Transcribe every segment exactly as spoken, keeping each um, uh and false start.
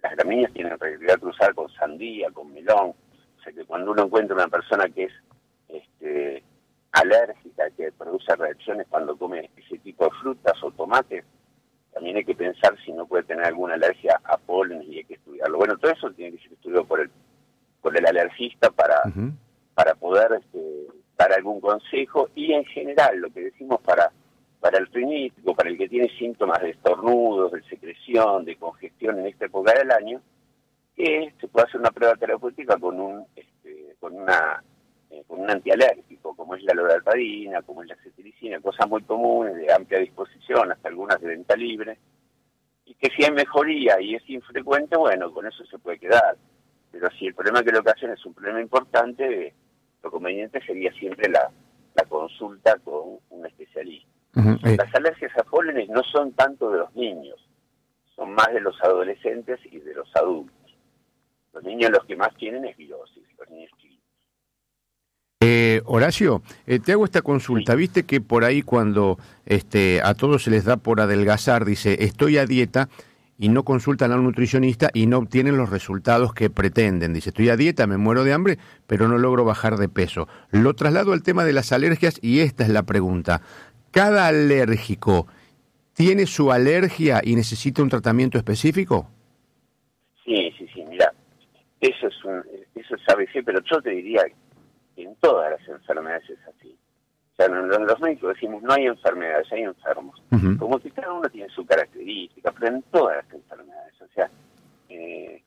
las gramíneas tienen reactividad cruzada con sandía, con melón, o sea que cuando uno encuentra una persona que es este, alérgica, que produce reacciones cuando come ese tipo de frutas o tomates, también hay que pensar si no puede tener alguna alergia a polen y hay que estudiarlo. Bueno, todo eso tiene que ser estudiado por el por el alergista para, uh-huh. para poder este, dar algún consejo, y en general lo que decimos para, para el rinítico, para el que tiene síntomas de estornudos, de secreción, de congestión en esta época del año, que se puede hacer una prueba terapéutica con un este, con una eh, con un antialérgico, como es la loratadina, como es la cetiricina, cosas muy comunes, de amplia disposición, hasta algunas de venta libre, y que si hay mejoría y es infrecuente, bueno, con eso se puede quedar. Pero si el problema que le ocasiona es un problema importante, lo conveniente sería siempre la, la consulta con un especialista. Uh-huh. Eh. Las alergias a pólenes no son tanto de los niños, son más de los adolescentes y de los adultos. Los niños los que más tienen es virosis, los niños chiquitos. Eh, Horacio, eh, te hago esta consulta. Sí. Viste que por ahí cuando este, a todos se les da por adelgazar, dice, estoy a dieta, y no consultan al nutricionista y no obtienen los resultados que pretenden. Dice, estoy a dieta, me muero de hambre, pero no logro bajar de peso. Lo traslado al tema de las alergias y esta es la pregunta. ¿Cada alérgico tiene su alergia y necesita un tratamiento específico? Sí, sí, sí, mira, eso es un, eso es A B C, pero yo te diría que en todas las enfermedades es así. O sea, los médicos decimos, no hay enfermedades, hay enfermos. Uh-huh. Como que cada uno tiene su característica, pero en todas las enfermedades, o sea, eh,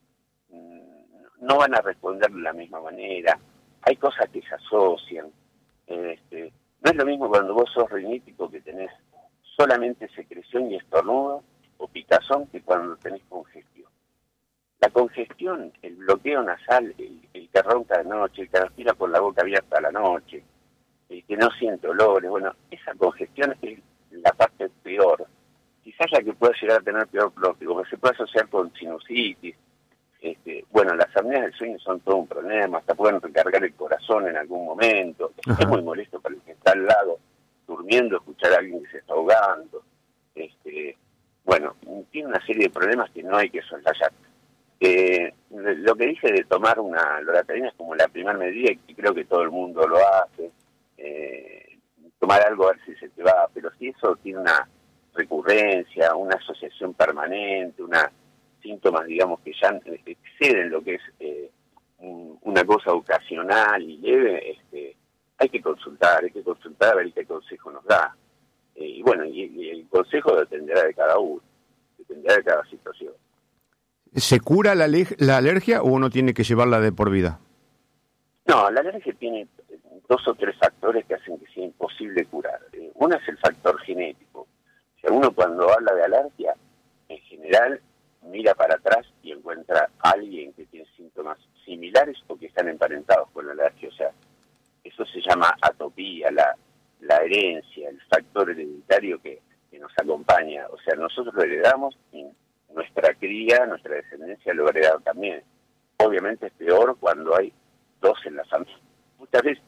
no van a responder de la misma manera, hay cosas que se asocian. Este, no es lo mismo cuando vos sos rinítico, que tenés solamente secreción y estornudo, o picazón, que cuando tenés congestión. La congestión, el bloqueo nasal, el, el que ronca de noche, el que respira por la boca abierta a la noche, el que no siente olores, bueno, esa congestión es la parte peor. Quizás la que puede llegar a tener peor pronóstico, porque se puede asociar con sinusitis. Este, bueno, las apneas del sueño son todo un problema, hasta pueden recargar el corazón en algún momento. Ajá. Es muy molesto para el que está al lado, durmiendo, escuchar a alguien que se está ahogando. Este, bueno, tiene una serie de problemas que no hay que soslayar. Eh, lo que dije de tomar una loratadina es como la primera medida, y creo que todo el mundo lo hace. Eh, tomar algo a ver si se te va, pero si eso tiene una recurrencia, una asociación permanente, una síntomas, digamos, que ya exceden lo que es eh, un, una cosa ocasional y leve, este, hay que consultar, hay que consultar a ver qué consejo nos da. Eh, y bueno, y, y el consejo dependerá de cada uno, dependerá de cada situación. ¿Se cura la, la alergia o uno tiene que llevarla de por vida? No, la alergia tiene dos o tres factores que hacen que sea imposible curar. Eh, uno es el factor genético. O sea, uno cuando habla de alergia, en general mira para atrás y encuentra a alguien que tiene síntomas similares o que están emparentados con la alergia. O sea, eso se llama atopía, la, la herencia, el factor hereditario que, que nos acompaña. O sea, nosotros lo heredamos y nuestra cría, nuestra descendencia lo hereda también. Obviamente es peor cuando hay dos en la familia. Muchas veces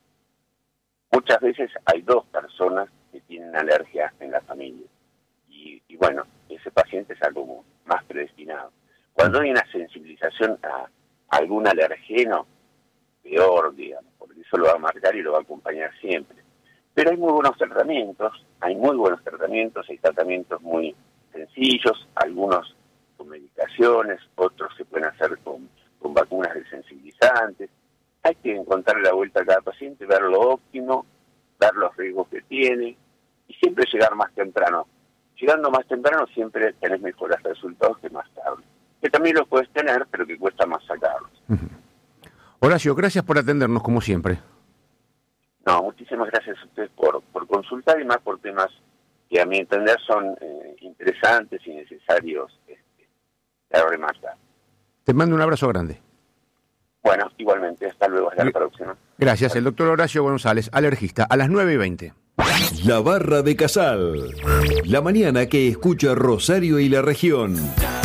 Muchas veces hay dos personas que tienen alergia en la familia. Y, y bueno, ese paciente está como más predestinado. Cuando hay una sensibilización a algún alergeno, peor, digamos, porque eso lo va a marcar y lo va a acompañar siempre. Pero hay muy buenos tratamientos, hay muy buenos tratamientos, hay tratamientos muy sencillos, algunos con medicaciones, otros se pueden hacer con, con vacunas desensibilizantes. Hay que encontrar la vuelta a cada paciente, ver lo óptimo, ver los riesgos que tiene y siempre llegar más temprano. Llegando más temprano siempre tenés mejores resultados que más tarde. Que también los puedes tener, pero que cuesta más sacarlos. Uh-huh. Horacio, gracias por atendernos como siempre. No, muchísimas gracias a ustedes por, por consultar y más por temas que a mi entender son eh, interesantes y necesarios este, de rematar. Te mando un abrazo grande. Bueno, igualmente, hasta luego, hasta la próxima. Gracias, el doctor Horacio González, alergista, a las nueve y veinte. La Barra de Casal, la mañana que escucha Rosario y la región.